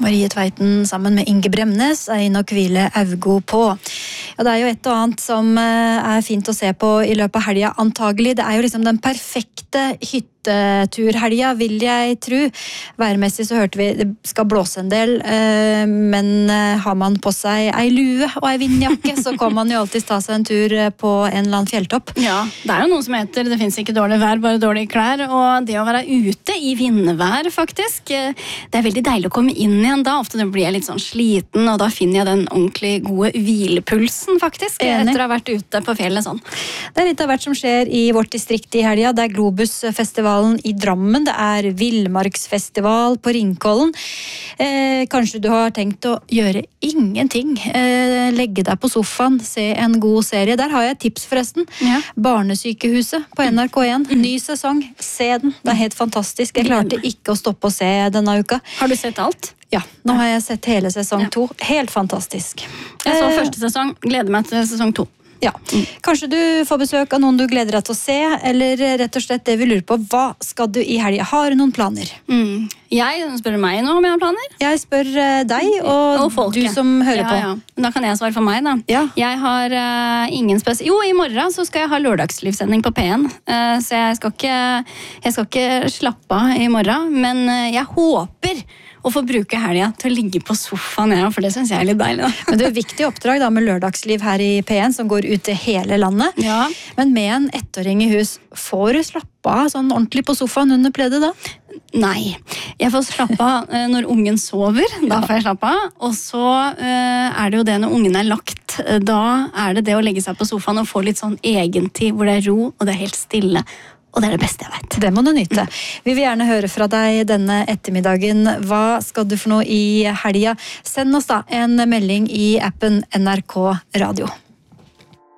Marie Tveiten sammen med Inge Bremnes, Ein og hvile augo på. Ja, det jo et og annet som fint å se på i løpet av helga, antagelig. Det jo liksom den perfekte hytteturhelga, vil jeg tro. Værmessig så hørte vi det skal blåse en del, men har man på seg ei lue og ei vindjakke, så kan man jo alltid ta seg en tur på en eller annen fjelltopp. Ja, det jo noe som heter det finnes ikke dårlig vær, bare dårlige klær, og det å være ute i vindvær faktisk, det veldig deilig å komme inn igjen da. Ofte blir jeg litt sånn sliten, og da finner jeg den ordentlig gode hvilepulsen faktisk, etter å ha vært ute på fjellet sånn. Det litt av hvert som skjer i vårt distrikt i helga. Det Globusfestivalen i Drammen, det Villmarksfestival på Ringkollen. Kanskje du har tenkt å gjøre ingenting, legge deg på sofaen, se en god serie. Der har jeg et tips forresten. Ja. Barnesykehuset på NRK1, ny sesong, se den. Det helt fantastisk. Jeg klarte ikke å stoppe å se denne uka. Har du sett alt? Ja, nå har jeg sett hele sesong 2. Helt fantastisk. Jeg så første sesong, gleder meg til sesong 2. Ja, kanskje du får besøk av noen du gleder deg til å se, eller rett og slett det vi lurer på, hva skal du i helga? Har du noen planer? Jeg spør meg nå om jeg har planer. Jeg spør deg og du som hører på. Ja. Da kan jeg svare for meg da. Ja. Jeg har ingen spesiell... Jo, i morgen så skal jeg ha lørdagslivssending på P1, så jeg skal ikke slappe av i morgen, men jeg håper å få bruke helga til å ligge på sofaen, for det synes jeg litt deilig. Da. Men det viktig oppdrag da, med lørdagsliv her i P1, som går ut til hele landet. Ja. Men med en 1-åring i hus, får du slappe av sånn ordentlig på sofaen under pledet da? Nei, jeg får slappe av når ungen sover, da får jeg slappe av. Og så det jo det når ungen lagt, da det det å legge seg på sofaen og få litt sånn egentid, hvor det ro, og det helt stille. Og det det beste jeg vet. Det må du nyte. Vi vil gjerne høre fra deg denne ettermiddagen. Hva skal du for noe i helga? Send oss da en melding i appen NRK Radio.